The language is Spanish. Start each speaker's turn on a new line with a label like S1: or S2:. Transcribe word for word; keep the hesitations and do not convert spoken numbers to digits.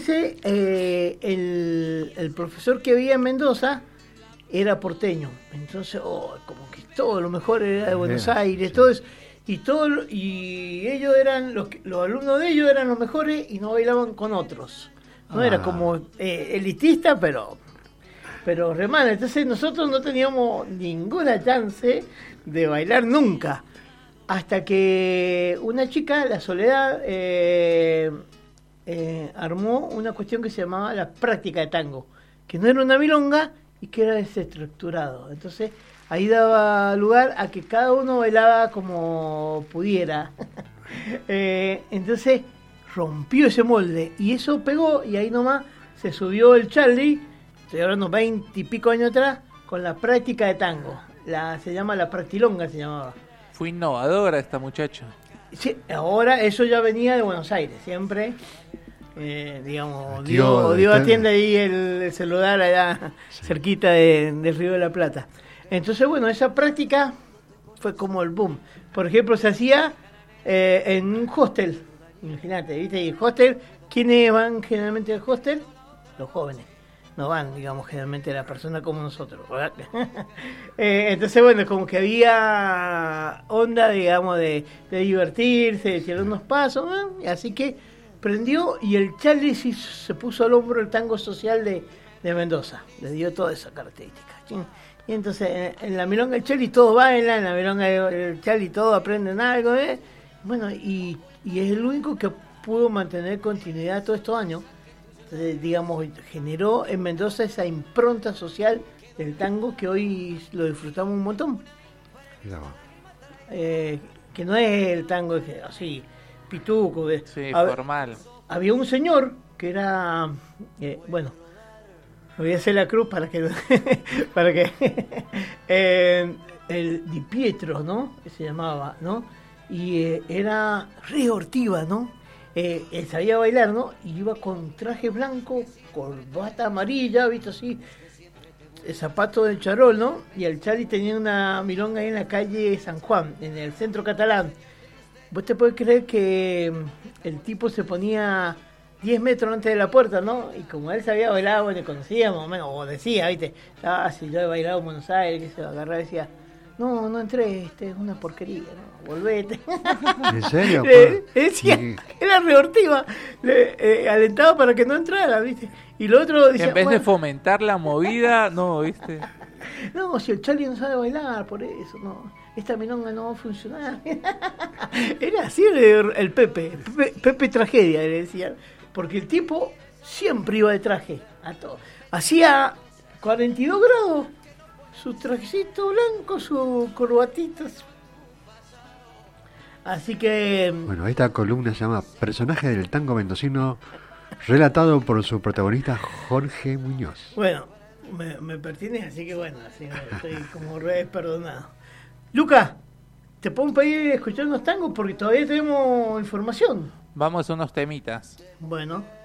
S1: ese, eh, el, el profesor que había en Mendoza era porteño. Entonces, oh, como que todo lo mejor era de Buenos
S2: Bien,
S1: Aires,
S2: sí.
S1: todo eso. Y, todo, y ellos eran, los, los alumnos de ellos eran los mejores y no bailaban con otros. No
S2: Ah.
S1: era como eh, elitista, pero pero remana. Entonces nosotros no teníamos ninguna chance de bailar nunca. Hasta que una chica, la Soledad, eh, eh, armó una cuestión que se llamaba la práctica de tango, que no era una milonga y que era desestructurado. Entonces ahí daba lugar a que cada uno bailaba como pudiera. eh, entonces rompió ese molde y eso pegó, y ahí nomás se subió el Charlie, estoy hablando veinte y pico años atrás, con la práctica de tango. La, se llama la practilonga, se llamaba.
S3: Fue innovadora esta muchacha.
S1: Sí, ahora eso ya venía de Buenos Aires, siempre. Eh, digamos,
S2: Tío,
S1: Dios,
S2: de
S1: Dios
S2: usted.
S1: atiende ahí el, el celular allá
S2: Sí.
S1: cerquita de- del Río de la Plata. Entonces, bueno, esa práctica fue como el boom. Por ejemplo, se hacía eh, en un hostel. Imagínate, ¿viste? Y el hostel, ¿quiénes van generalmente al hostel? Los jóvenes. No van, digamos, generalmente las personas como nosotros, ¿verdad? eh, entonces, bueno, como que había onda, digamos, de, de divertirse, de tirar unos pasos, ¿no? Y así que prendió y el Charlie sí se puso al hombro el tango social de, de Mendoza. Le dio toda esa característica. Chin. Y entonces, en, en la milonga el Charlie todos bailan, en la milonga el Charlie todos aprenden algo, ¿eh? Bueno, y, y es el único que pudo mantener continuidad todos estos años. Entonces, digamos, generó en Mendoza esa impronta social del tango que hoy lo disfrutamos un montón.
S2: Mirá vos.
S1: Eh, que no es el tango que, así, pituco. De,
S3: Sí,
S1: hab-
S3: formal.
S1: había un señor que era, eh, bueno, voy a hacer la cruz para que, para que, eh, el Di Pietro, ¿no? Se llamaba, ¿no? Y eh, era re hortiva, ¿no? Eh, él sabía bailar, ¿no? Y iba con traje blanco, corbata amarilla, ¿viste? Así, el zapato del charol, ¿no? Y el Charlie tenía una milonga ahí en la calle San Juan, en el centro catalán. ¿Vos te podés creer que el tipo se ponía diez metros antes de la puerta, ¿no? Y como él sabía bailar, bueno, conocía más o menos, o decía, ¿viste? Ah, si yo he bailado en Buenos Aires, que se agarraba y decía, no, no entré, este es una porquería, ¿no? Volvete.
S2: ¿En serio?
S1: Le,
S2: Por-
S1: le decía,
S2: y-
S1: era reortiva, le eh, alentaba para que no entrara, ¿viste? Y lo otro decía,
S3: En vez de
S1: bueno,
S3: fomentar la movida, no, ¿viste?
S1: no, si el Charlie no sabe bailar, por eso, no. Esta milonga no va a funcionar. Era así el, el Pepe, Pepe, Pepe Tragedia, le decían. Porque el tipo siempre iba de traje, a todo. Hacía cuarenta y dos grados, su trajecito blanco, su corbatita. Así que,
S2: Bueno, esta columna se llama Personaje del tango mendocino, relatado por su protagonista Jorge Muñoz.
S1: bueno, me, me pertenece, así que bueno, así que estoy como re perdonado. Luca, ¿te puedo pedir escuchar unos tangos? Porque todavía tenemos información.
S3: Vamos a unos temitas.
S1: Bueno.